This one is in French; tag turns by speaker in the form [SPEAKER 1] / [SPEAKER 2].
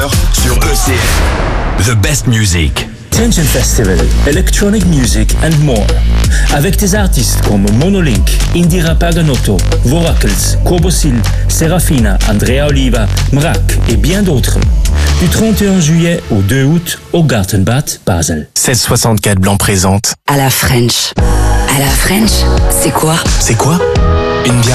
[SPEAKER 1] sur ECN. The best music.
[SPEAKER 2] Tension Festival, Electronic Music and more. Avec des artistes comme Monolink, Indira Paganotto, Voracles, Kobosil, Serafina, Andrea Oliva, Mrak et bien d'autres. Du 31 juillet au 2 août au Gartenbad, Basel.
[SPEAKER 3] 1664 Blanc présente.
[SPEAKER 4] À la French. À la French, c'est quoi?
[SPEAKER 3] C'est quoi? Une bière